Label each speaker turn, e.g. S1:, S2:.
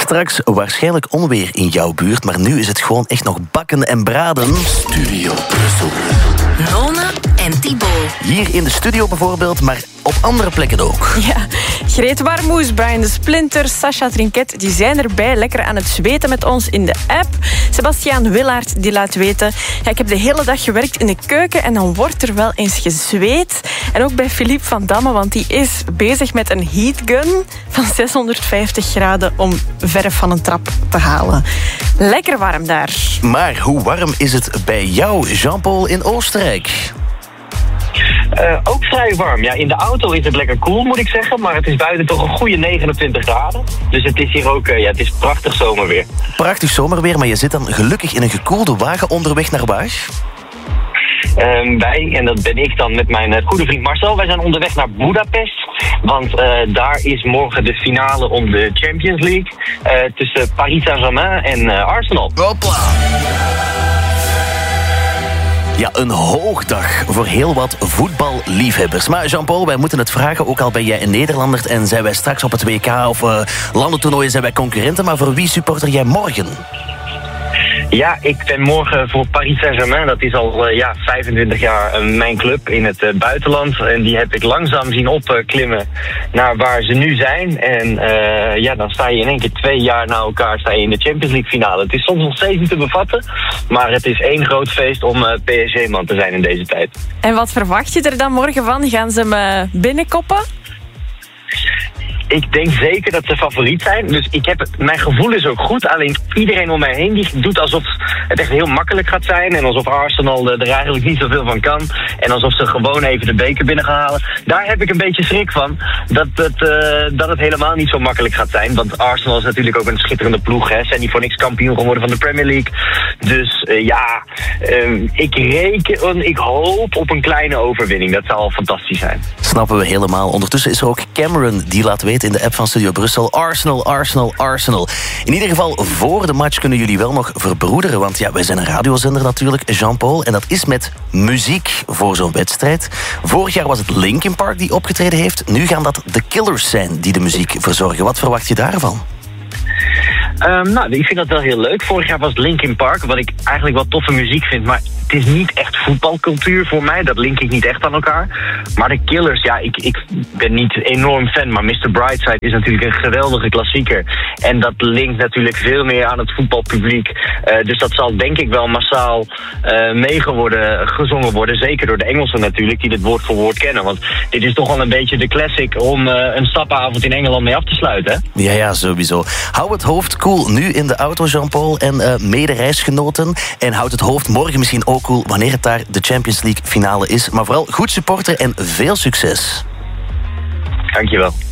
S1: Straks waarschijnlijk onweer in jouw buurt, maar nu is het gewoon echt nog bakken en braden.
S2: Studio Brussel.
S3: Nona en Thibaut.
S1: Hier in de studio bijvoorbeeld, maar op andere plekken ook.
S4: Ja, Greet Warmoes, Brian de Splinter, Sacha Trinket, die zijn erbij, lekker aan het zweten met ons in de app. Sebastiaan Willaert, die laat weten, ja, ik heb de hele dag gewerkt in de keuken en dan wordt er wel eens gezweet. En ook bij Philippe van Damme, want die is bezig met een heatgun van 650 graden om verf van een trap te halen. Lekker warm daar.
S1: Maar hoe warm is het bij jou, Jean-Paul, in Oostenrijk?
S5: Ook vrij warm. Ja, in de auto is het lekker koel, moet ik zeggen. Maar het is buiten toch een goede 29 graden. Dus het is hier ook het is prachtig zomerweer.
S1: Prachtig zomerweer, maar je zit dan gelukkig in een gekoelde wagen onderweg naar waar?
S5: Wij, en dat ben ik dan met mijn goede vriend Marcel, wij zijn onderweg naar Budapest. Want daar is morgen de finale om de Champions League tussen Paris Saint-Germain en Arsenal.
S1: Hopla! Ja, een hoogdag voor heel wat voetballiefhebbers. Maar Jean-Paul, wij moeten het vragen, ook al ben jij een Nederlander en zijn wij straks op het WK of landentoernooien zijn wij concurrenten, maar voor wie supporter jij morgen?
S5: Ja, ik ben morgen voor Paris Saint-Germain. Dat is al 25 jaar mijn club in het buitenland. En die heb ik langzaam zien opklimmen naar waar ze nu zijn. En dan sta je in één keer 2 jaar na elkaar in de Champions League finale. Het is soms nog steeds niet te bevatten. Maar het is één groot feest om PSG-man te zijn in deze tijd.
S4: En wat verwacht je er dan morgen van? Gaan ze me binnenkoppen?
S5: Ik denk zeker dat ze favoriet zijn. Dus mijn gevoel is ook goed. Alleen iedereen om mij heen die doet alsof het echt heel makkelijk gaat zijn. En alsof Arsenal er eigenlijk niet zoveel van kan. En alsof ze gewoon even de beker binnen gaan halen. Daar heb ik een beetje schrik van. Dat het helemaal niet zo makkelijk gaat zijn. Want Arsenal is natuurlijk ook een schitterende ploeg. Hè. Zijn die voor niks kampioen geworden van de Premier League. Dus ik hoop op een kleine overwinning. Dat zou al fantastisch zijn.
S1: Snappen we helemaal. Ondertussen is er ook Cameron die laat weten in de app van Studio Brussel. Arsenal, Arsenal, Arsenal. In ieder geval, voor de match kunnen jullie wel nog verbroederen. Want ja, wij zijn een radiozender natuurlijk, Jean-Paul. En dat is met muziek voor zo'n wedstrijd. Vorig jaar was het Linkin Park die opgetreden heeft. Nu gaan dat The Killers zijn die de muziek verzorgen. Wat verwacht je daarvan?
S5: Ik vind dat wel heel leuk. Vorig jaar was het Linkin Park, wat ik eigenlijk wel toffe muziek vind. Maar het is niet echt voetbalcultuur voor mij. Dat link ik niet echt aan elkaar. Maar de Killers, ik ben niet enorm fan. Maar Mr. Brightside is natuurlijk een geweldige klassieker. En dat linkt natuurlijk veel meer aan het voetbalpubliek. Dus dat zal denk ik wel massaal gezongen worden. Zeker door de Engelsen natuurlijk, die dit woord voor woord kennen. Want dit is toch wel een beetje de classic om een stapavond in Engeland mee af te sluiten. Hè?
S1: Ja, sowieso. Hou het hoofd cool nu in de auto, Jean-Paul, en mede-reisgenoten. En houd het hoofd morgen misschien ook cool wanneer het daar de Champions League finale is. Maar vooral goed supporter en veel succes.
S5: Dankjewel.